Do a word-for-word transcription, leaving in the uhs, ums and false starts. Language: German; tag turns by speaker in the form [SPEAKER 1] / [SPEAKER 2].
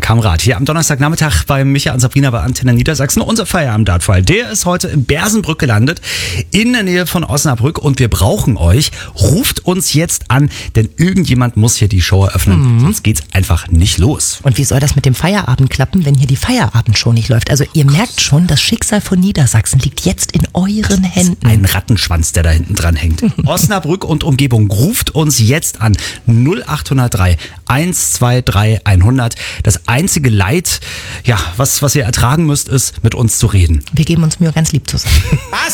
[SPEAKER 1] Kamrat. Hier am Donnerstagnachmittag bei Micha und Sabrina bei Antenne Niedersachsen. Unser Feierabend-Dartfall, der ist heute in Bersenbrück gelandet, in der Nähe von Osnabrück. Und wir brauchen euch. Ruft uns jetzt an, denn irgendjemand muss hier die Show eröffnen. Mhm. Sonst geht's einfach nicht los.
[SPEAKER 2] Und wie soll das mit dem Feierabend klappen, wenn hier die Feierabendshow nicht läuft? Also ihr merkt schon, das Schicksal von Niedersachsen liegt jetzt in euren Händen.
[SPEAKER 1] Ein Rattenschwanz, der da hinten dran hängt. Osnabrück und Umgebung, ruft uns jetzt an. null acht null drei, eins zwei drei, hundert. Das einzige Leid, ja, was, was ihr ertragen müsst, ist, mit uns zu reden.
[SPEAKER 2] Wir geben uns Mühe, ganz lieb zu sein.
[SPEAKER 1] Was?